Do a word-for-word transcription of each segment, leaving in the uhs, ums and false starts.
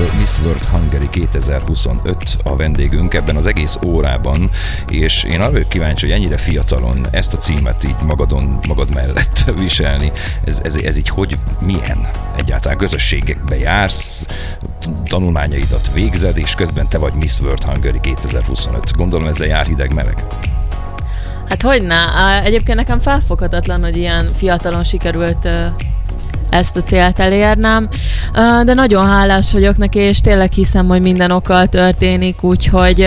Miss World Hungary kétezer-huszonöt a vendégünk ebben az egész órában, és én arra vagyok kíváncsi, hogy ennyire fiatalon ezt a címet így magadon, magad mellett viselni. Ez, ez, ez így hogy, milyen? Egyáltalán közösségekbe jársz, tanulmányaidat végzed, és közben te vagy Miss World Hungary kétezer-huszonöt. Gondolom ezzel jár hideg-meleg? Hát hogyne. Egyébként nekem felfoghatatlan, hogy ilyen fiatalon sikerült ezt a célt elérnem, de nagyon hálás vagyok neki, és tényleg hiszem, hogy minden okkal történik, úgyhogy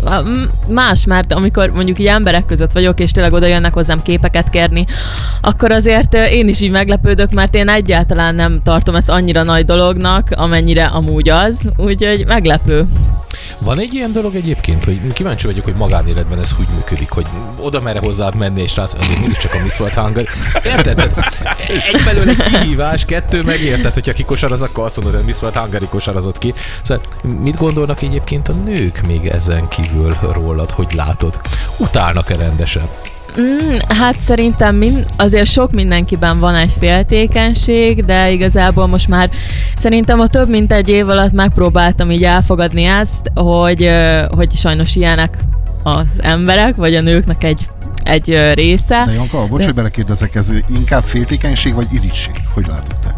más, mert amikor mondjuk így emberek között vagyok, és tényleg oda jönnek hozzám képeket kérni, akkor azért én is így meglepődök, mert én egyáltalán nem tartom ezt annyira nagy dolognak, amennyire amúgy az, úgyhogy meglepő. Van egy ilyen dolog egyébként, hogy kíváncsi vagyok, hogy magánéletben ez úgy működik, hogy oda merre hozzád menni, és rász, azért mégiscsak a Miss World Hungary. Érted? Egyfelől egy kihívás, kettő megérted, hogyha kikosaraz, akkor azt mondod, hogy a Miss World Hungary kosarazott ki. Szóval mit gondolnak egyébként a nők még ezen kívül rólad, hogy látod? Utálnak-e rendesen? Mm, hát szerintem mind, azért sok mindenkiben van egy féltékenység, de igazából most már szerintem a több mint egy év alatt megpróbáltam így elfogadni ezt, hogy, hogy sajnos ilyenek az emberek, vagy a nőknek egy, egy része. De Janka, bocs, hogy belekérdezek, ez inkább féltékenység, vagy irigység? Hogy látod te?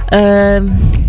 Ö,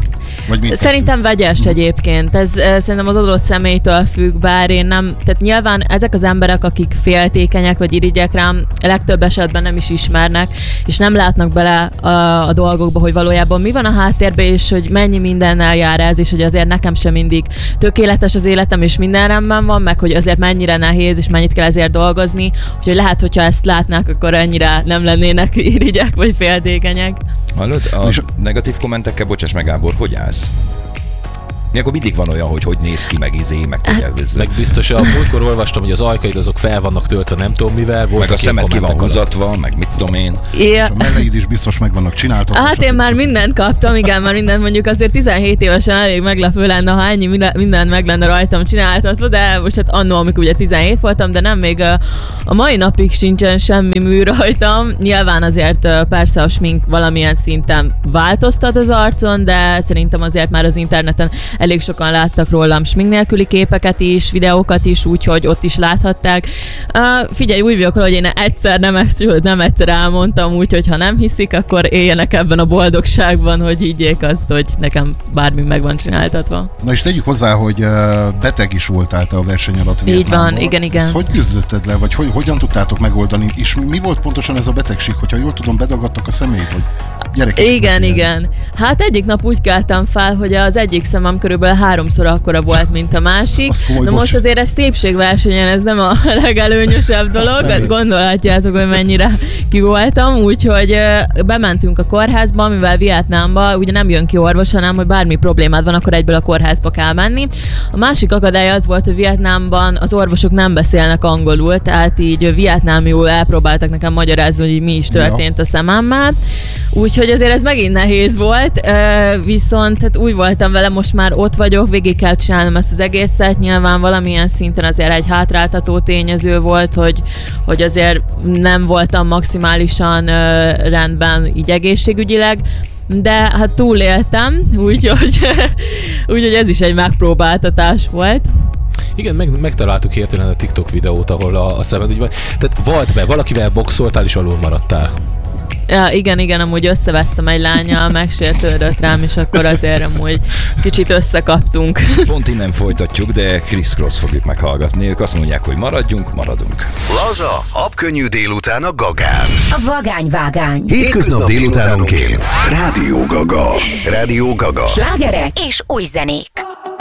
Szerintem kettő. vegyes egyébként. Ez szerintem az adott személytől függ, bár én nem... Tehát nyilván ezek az emberek, akik féltékenyek vagy irigyek rám, legtöbb esetben nem is ismernek, és nem látnak bele a, a dolgokba, hogy valójában mi van a háttérben, és hogy mennyi mindennel jár ez, és hogy azért nekem sem mindig tökéletes az életem, és minden rendben van, meg hogy azért mennyire nehéz, és mennyit kell ezért dolgozni. Úgyhogy lehet, hogyha ezt látnák, akkor ennyire nem lennének irigyek vagy féltékenyek. Hallod? A és negatív kommentekkel, bocsáss meg Gábor, hogy állsz? Ilyenkor mindig van olyan, hogy hogy néz ki, meg izé, meg hogy elvizz. Meg biztos, a múltkor olvastam, hogy az ajkaid azok fel vannak töltve, nem tudom mivel. Meg a szemed ki van húzatva, meg mit tudom én. Yeah. És a melleid is biztos meg vannak csináltak. Hát én már mindent kaptam, igen, már mindent, mondjuk azért tizenhét évesen elég meglepő lenne, ha ennyi mindent meg lenne rajtam csináltatva, de most hát annól, amikor ugye tizenhét voltam, de nem, még a mai napig sincsen semmi mű rajtam. Nyilván azért persze a smink valamilyen szinten változtat az arcon, de szerintem azért már az interneten elég sokan láttak rólam smink nélküli képeket is, videókat is, úgyhogy ott is láthatták. Uh, figyelj, úgy vagyok, hogy én egyszer nem ezt, nem egyszer elmondtam, úgyhogy ha nem hiszik, akkor éljenek ebben a boldogságban, hogy higgyék azt, hogy nekem bármi meg van csináltatva. Na és tegyük hozzá, hogy beteg is voltál te a verseny alatt. Így van, igen, igen. Ezt hogy küzdötted le, vagy hogy, hogyan tudtátok megoldani? És mi volt pontosan ez a betegség, hogyha jól tudom, bedagadtak a szemét, hogy gyerekek? Igen, igen. Hát egyik nap úgy keltem fel, hogy az egyik szemem körülbelül háromszor akkora volt, mint a másik. Na most azért ez szépségversenyen, ez nem a legelőnyösebb dolog, hát gondolhatjátok, hogy mennyire ki voltam, úgyhogy bementünk a kórházba, mivel Vietnámba ugye nem jön ki orvos, hanem hogy bármi problémád van, akkor egyből a kórházba kell menni. A másik akadály az volt, hogy Vietnámban az orvosok nem beszélnek angolul, tehát így vietnámiul elpróbáltak nekem magyarázni, hogy mi is történt a szememmel. Úgyhogy azért ez megint nehéz volt, viszont hát úgy voltam vele, most már ott vagyok, végig kell csinálnom ezt az egészet, nyilván valamilyen szinten azért egy hátráltató tényező volt, hogy, hogy azért nem voltam maximálisan rendben így egészségügyileg, de hát túléltem, úgyhogy, úgyhogy ez is egy megpróbáltatás volt. Igen, meg, megtaláltuk hirtelen a TikTok videót, ahol a, a szemed úgy van. Tehát volt be, valakivel boxoltál és alul maradtál. Ja, igen, igen, amúgy összevesztem egy lányjal, megsértődött rám, és akkor azért amúgy kicsit összekaptunk. Pont innen folytatjuk, de Chris Cross fogjuk meghallgatni. Ők azt mondják, hogy maradjunk, maradunk. Laza, habkönnyű délután a Gagán. A vagányvágány. Hétköznap délutánonként. Rádió Gaga. Rádió Gaga. Slágerek és új zenék.